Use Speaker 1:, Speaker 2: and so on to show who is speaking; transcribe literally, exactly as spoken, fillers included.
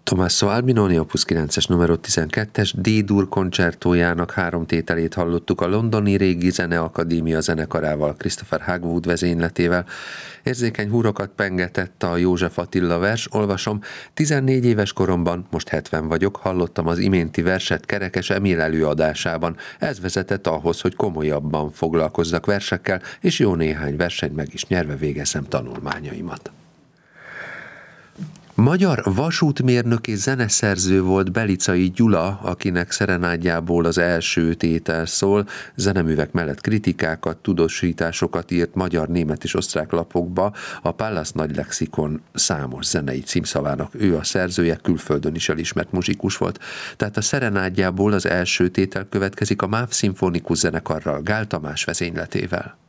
Speaker 1: Tommaso Albinoni opus kilences numero tizenkettes D-dur koncertójának három tételét hallottuk a londoni Régi Zeneakadémia zenekarával, Christopher Hagwood vezényletével. Érzékeny húrokat pengetett a József Attila vers, olvasom, tizennégy éves koromban, most hetven vagyok, hallottam az iménti verset Kerekes Emil előadásában. Ez vezetett ahhoz, hogy komolyabban foglalkozzak versekkel, és jó néhány versenyt meg is nyerve végezzem tanulmányaimat. Magyar vasútmérnök és zeneszerző volt Belicai Gyula, akinek szerenádjából az első tétel szól. Zeneművek mellett kritikákat, tudósításokat írt magyar, német és osztrák lapokba. A Pallas Nagy Lexikon számos zenei címszavának ő a szerzője, külföldön is elismert muzsikus volt. Tehát a szerenádjából az első tétel következik a MÁV szimfonikus zenekarral, Gál Tamás vezényletével.